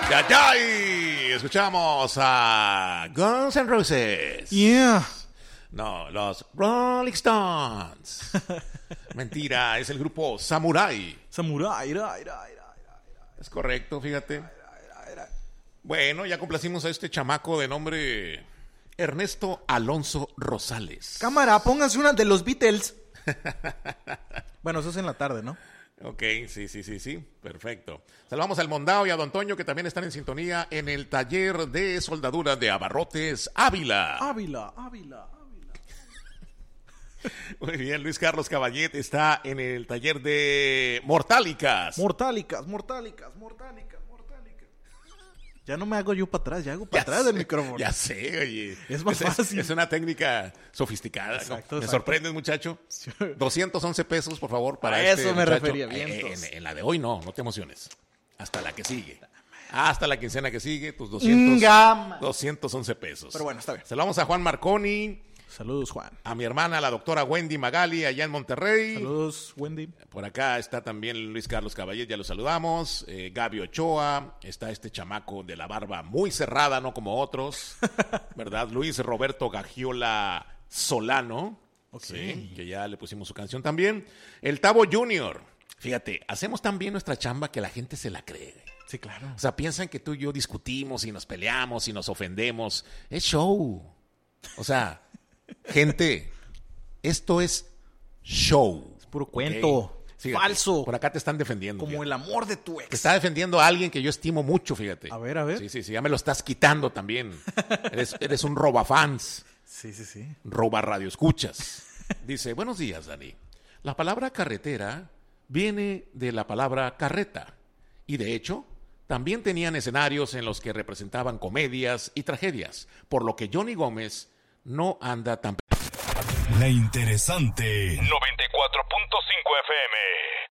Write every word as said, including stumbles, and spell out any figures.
Ya, ya, y escuchamos a Guns N' Roses. Yeah. No, los Rolling Stones. Mentira, es el grupo Samurai. Samurai, ira, ira, ira, ira. Es correcto, fíjate. Bueno, ya complacimos a este chamaco de nombre Ernesto Alonso Rosales. Cámara, póngase una de los Beatles. Bueno, eso es en la tarde, ¿no? Ok, sí, sí, sí, sí, perfecto. Saludamos al Mondao y a Don Toño, que también están en sintonía en el taller de soldadura de Abarrotes Ávila. Ávila, Ávila, Ávila. Muy bien, Luis Carlos Caballet está en el taller de Mortálicas. Mortálicas, mortálicas, mortálicas, mortálicas. Ya no me hago yo para atrás, ya hago para Ya atrás sé, del micrófono. Ya sé, oye. Es más es, fácil. Es una técnica sofisticada. Exacto, ¿no? exacto. Me sorprendes, muchacho. doscientos once pesos, por favor, para A este eso me muchacho. refería, Eh, vientos. En, en la de hoy no, no te emociones. Hasta la que sigue. Hasta la quincena que sigue, tus doscientos, Ingama. doscientos once pesos. Pero bueno, está bien. Saludamos a Juan Marconi, Saludos, Juan. a mi hermana, la doctora Wendy Magali, allá en Monterrey. Saludos, Wendy. Por acá está también Luis Carlos Caballet, ya lo saludamos. Eh, Gaby Ochoa, está este chamaco de la barba muy cerrada, no como otros, ¿verdad? Luis Roberto Gagiola Solano, Ok. sí, que ya le pusimos su canción también. El Tavo Junior, fíjate, hacemos tan bien nuestra chamba que la gente se la cree. Sí, claro. O sea, piensan que tú y yo discutimos y nos peleamos y nos ofendemos. Es show. O sea, gente, esto es show. Es puro cuento. ¿Ok? Fíjate, Falso. Por acá te están defendiendo. Como fíjate. el amor de tu ex. Te está defendiendo a alguien que yo estimo mucho, fíjate. A ver, a ver. Sí, sí, sí, ya me lo estás quitando también. Eres, eres un robafans, Sí, sí, sí. roba radio escuchas. Dice, buenos días, Dani. La palabra carretera viene de la palabra carreta. Y de hecho, también tenían escenarios en los que representaban comedias y tragedias. Por lo que Johnny Gómez no anda tan... La interesante noventa y cuatro punto cinco F M.